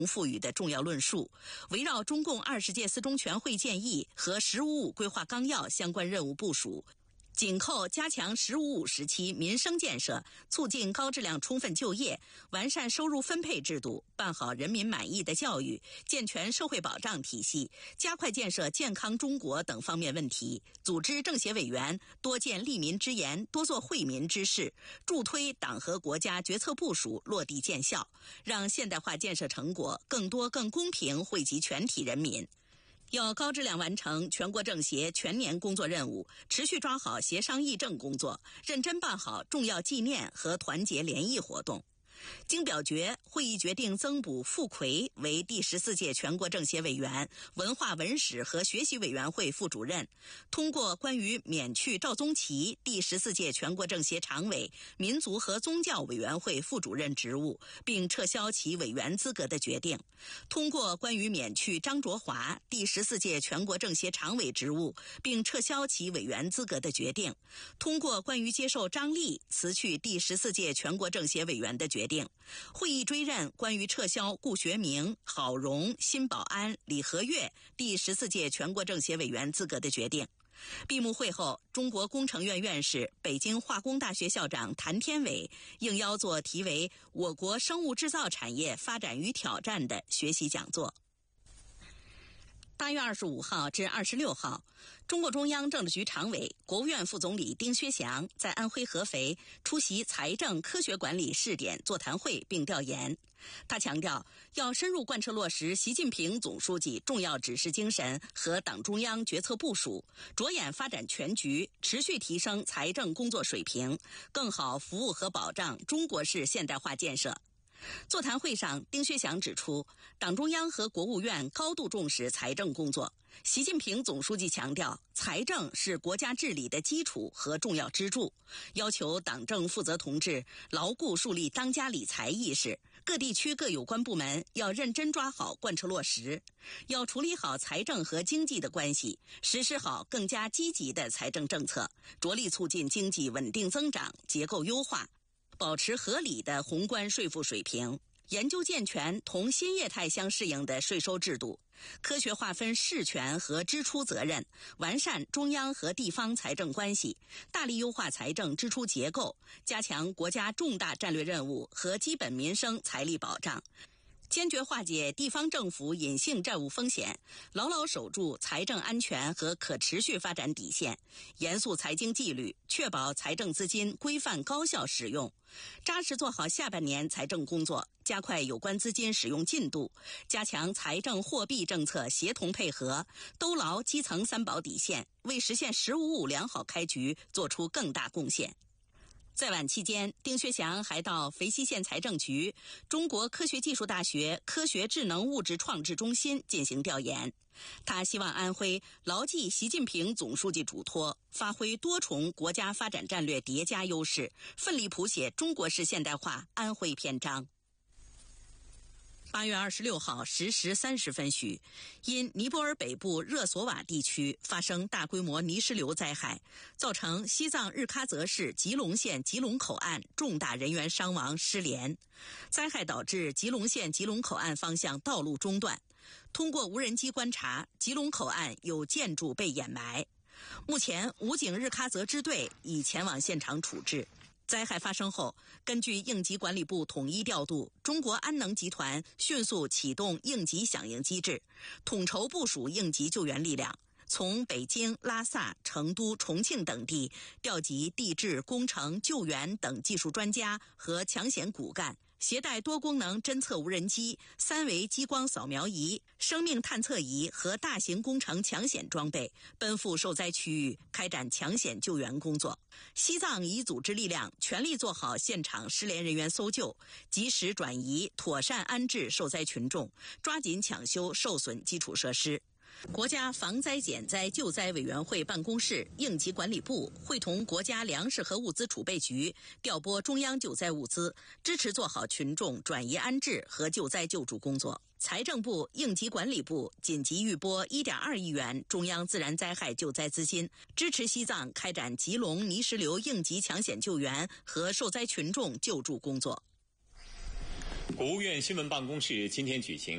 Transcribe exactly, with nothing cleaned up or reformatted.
赋予的重要论述，围绕中共二十届四中全会建议和“十五五”规划纲要相关任务部署，紧扣加强“十五五”时期民生建设，促进高质量充分就业，完善收入分配制度，办好人民满意的教育，健全社会保障体系，加快建设健康中国等方面问题，组织政协委员多见利民之言，多做惠民之事，助推党和国家决策部署落地见效，让现代化建设成果更多更公平惠及全体人民。要高质量完成全国政协全年工作任务，持续抓好协商议政工作，认真办好重要纪念和团结联谊活动。经表决，会议决定增补傅奎为第十四届全国政协委员、文化文史和学习委员会副主任，通过关于免去赵宗奇第十四届全国政协常委、民族和宗教委员会副主任职务，并撤销其委员资格的决定；通过关于免去张卓华第十四届全国政协常委职务，并撤销其委员资格的决定；通过关于接受张丽辞去第十四届全国政协委员的决定。会议追认关于撤销顾学明、郝荣、辛保安、李和悦第十四届全国政协委员资格的决定。闭幕会后，中国工程院院士、北京化工大学校长谭天伟应邀做题为《我国生物制造产业发展与挑战》的学习讲座。八月二十五号至二十六号，中共中央政治局常委、国务院副总理丁薛祥在安徽合肥出席财政科学管理试点座谈会并调研。他强调，要深入贯彻落实习近平总书记重要指示精神和党中央决策部署，着眼发展全局，持续提升财政工作水平，更好服务和保障中国式现代化建设。座谈会上，丁薛祥指出，党中央和国务院高度重视财政工作。习近平总书记强调，财政是国家治理的基础和重要支柱，要求党政负责同志牢固树立当家理财意识，各地区各有关部门要认真抓好贯彻落实，要处理好财政和经济的关系，实施好更加积极的财政政策，着力促进经济稳定增长、结构优化，保持合理的宏观税负水平，研究健全同新业态相适应的税收制度，科学划分事权和支出责任，完善中央和地方财政关系，大力优化财政支出结构，加强国家重大战略任务和基本民生财力保障，坚决化解地方政府隐性债务风险，牢牢守住财政安全和可持续发展底线，严肃财经纪律，确保财政资金规范高效使用，扎实做好下半年财政工作，加快有关资金使用进度，加强财政货币政策协同配合，兜牢基层三保底线，为实现“十五五”良好开局做出更大贡献。在晚期间，丁薛祥还到肥西县财政局、中国科学技术大学科学智能物质创制中心进行调研。他希望安徽牢记习近平总书记嘱托，发挥多重国家发展战略叠加优势，奋力谱写中国式现代化安徽篇章。八月二十六号十时三十分许，因尼泊尔北部热索瓦地区发生大规模泥石流灾害，造成西藏日喀则市吉隆县吉隆口岸重大人员伤亡失联。灾害导致吉隆县吉隆口岸方向道路中断。通过无人机观察，吉隆口岸有建筑被掩埋。目前，武警日喀则支队已前往现场处置。灾害发生后，根据应急管理部统一调度，中国安能集团迅速启动应急响应机制，统筹部署应急救援力量，从北京、拉萨、成都、重庆等地调集地质、工程、救援等技术专家和抢险骨干，携带多功能侦测无人机、三维激光扫描仪、生命探测仪和大型工程抢险装备，奔赴受灾区域开展抢险救援工作。西藏已组织力量全力做好现场失联人员搜救，及时转移、妥善安置受灾群众，抓紧抢修受损基础设施。国家防灾减灾救灾委员会办公室、应急管理部会同国家粮食和物资储备局调拨中央救灾物资，支持做好群众转移安置和救灾救助工作。财政部、应急管理部紧急预拨 一点二亿元中央自然灾害救灾资金，支持西藏开展吉隆泥石流应急抢险救援和受灾群众救助工作。 国务院新闻办公室今天举行